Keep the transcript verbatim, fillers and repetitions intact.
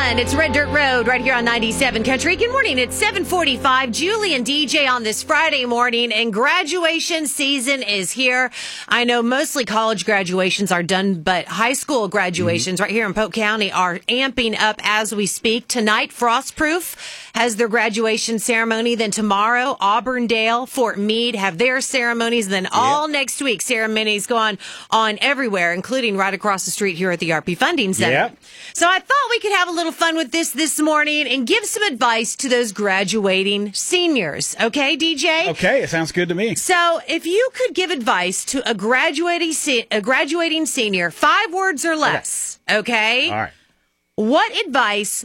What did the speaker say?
fun. It's Red Dirt Road right here on ninety-seven Country. Good morning. It's seven forty-five. Julie and D J on this Friday morning, and graduation season is here. I know mostly college graduations are done, but high school graduations mm-hmm. right here in Polk County are amping up as we speak. Tonight, Frostproof has their graduation ceremony. Then tomorrow, Auburndale, Fort Meade have their ceremonies. Then all yep. next week, ceremonies going on everywhere, including right across the street here at the R P Funding Center. Yep. So I thought we could have a little fun with this this morning and give some advice to those graduating seniors. Okay, D J? Okay, it sounds good to me. So if you could give advice to a graduating se- a graduating senior, five words or less, okay? okay? All right. What advice